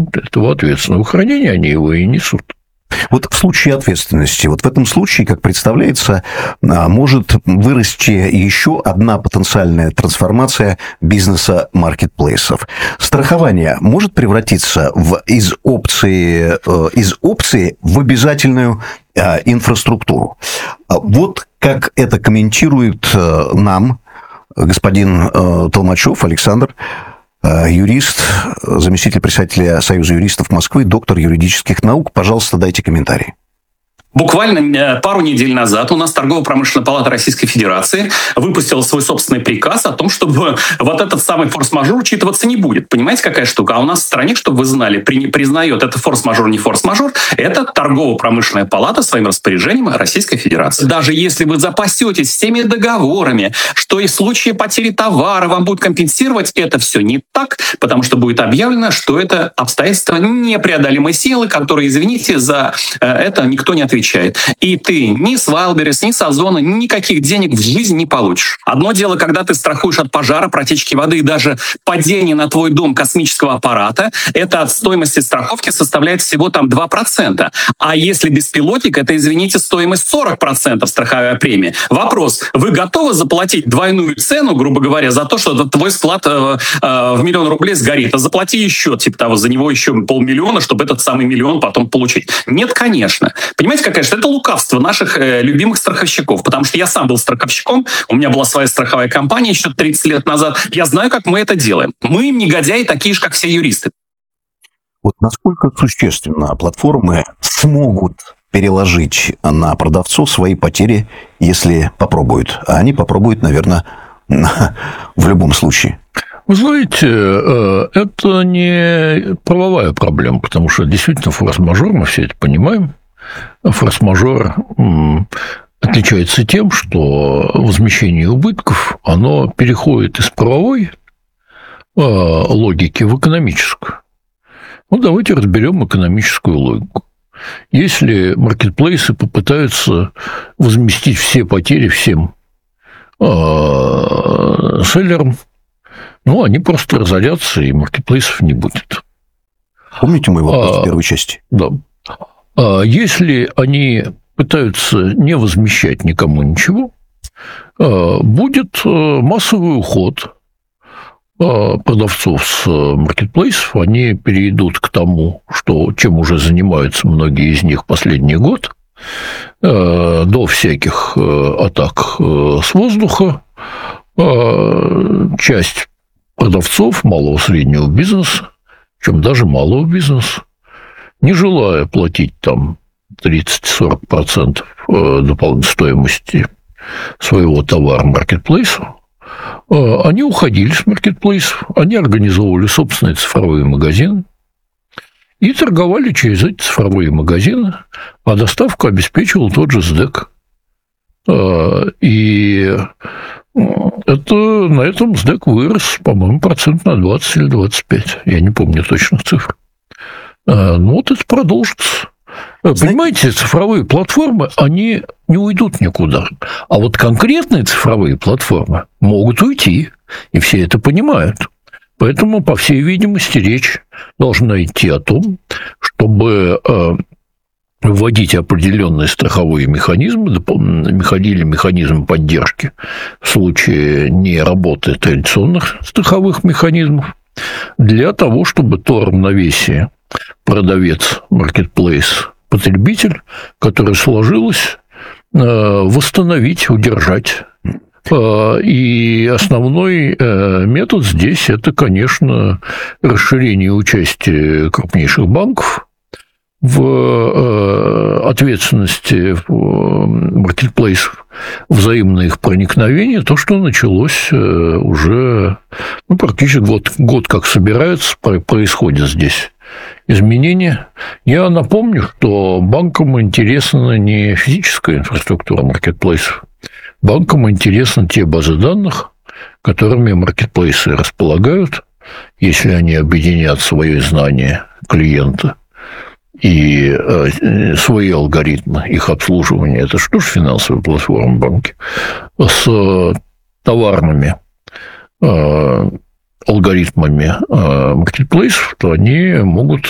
этого ответственного хранения, они его и несут. Вот в случае ответственности, вот в этом случае, как представляется, может вырасти еще одна потенциальная трансформация бизнеса маркетплейсов. Страхование может превратиться из опции в обязательную инфраструктуру. Вот как это комментирует нам господин Толмачев Александр, юрист, заместитель председателя Союза юристов Москвы, доктор юридических наук. Пожалуйста, дайте комментарий. Буквально пару недель назад у нас Торгово-промышленная палата Российской Федерации выпустила свой собственный приказ о том, чтобы вот этот самый форс-мажор учитываться не будет. Понимаете, какая штука? А у нас в стране, чтобы вы знали, признает это форс-мажор, не форс-мажор, это Торгово-промышленная палата своим распоряжением Российской Федерации. Даже если вы запасетесь всеми договорами, что и в случае потери товара вам будут компенсировать, это все не так, потому что будет объявлено, что это обстоятельства непреодолимой силы, которые, извините, за это никто не отвечает. И ты ни с Wildberries, ни с Озона никаких денег в жизни не получишь. Одно дело, когда ты страхуешь от пожара, протечки воды и даже падения на твой дом космического аппарата, это от стоимости страховки составляет всего там 2%. А если беспилотник, это, извините, стоимость 40% страховая премия. Вопрос, вы готовы заплатить двойную цену, грубо говоря, за то, что твой склад в 1 000 000 рублей сгорит, а заплати еще, типа того, за него еще 500 000, чтобы этот самый 1 000 000 потом получить? Нет, конечно. Понимаете, конечно, это лукавство наших любимых страховщиков, потому что я сам был страховщиком, у меня была своя страховая компания еще 30 лет назад, я знаю, как мы это делаем. Мы негодяи такие же, как все юристы. Вот насколько существенно платформы смогут переложить на продавцов свои потери, если попробуют? А они попробуют, наверное, в любом случае. Вы знаете, это не правовая проблема, потому что действительно форс-мажор, мы все это понимаем. Форс-мажор отличается тем, что возмещение убытков, оно переходит из правовой логики в экономическую. Ну, давайте разберем экономическую логику. Если маркетплейсы попытаются возместить все потери всем селлерам, ну, они просто разорятся, и маркетплейсов не будет. Помните мой вопрос в первой части? Да. Если они пытаются не возмещать никому ничего, будет массовый уход продавцов с маркетплейсов. Они перейдут к тому, чем уже занимаются многие из них последний год, до всяких атак с воздуха. Часть продавцов малого и среднего бизнеса, причем даже малого бизнеса, не желая платить там 30-40% дополнительной стоимости своего товара маркетплейсу, они уходили с маркетплейсов, они организовывали собственные цифровые магазины и торговали через эти цифровые магазины, а доставку обеспечивал тот же СДЭК. И на этом СДЭК вырос, по-моему, процент на 20 или 25. Я не помню точных цифр. Ну, вот это продолжится. Понимаете, цифровые платформы, они не уйдут никуда. А вот конкретные цифровые платформы могут уйти, и все это понимают. Поэтому, по всей видимости, речь должна идти о том, чтобы вводить определенные страховые механизмы, или механизмы поддержки в случае не работы традиционных страховых механизмов, для того, чтобы то равновесие продавец, маркетплейс, потребитель, которое сложилось, восстановить, удержать. И основной метод здесь – это, конечно, расширение участия крупнейших банков в ответственности маркетплейсов, взаимное их проникновение, то, что началось уже практически год как собирается, происходит здесь изменения. Я напомню, что банкам интересна не физическая инфраструктура маркетплейсов, банкам интересны те базы данных, которыми маркетплейсы располагают, если они объединят свои знания клиента и свои алгоритмы их обслуживания. Это что же финансовые платформы банки? С товарными алгоритмами маркетплейсов, то они могут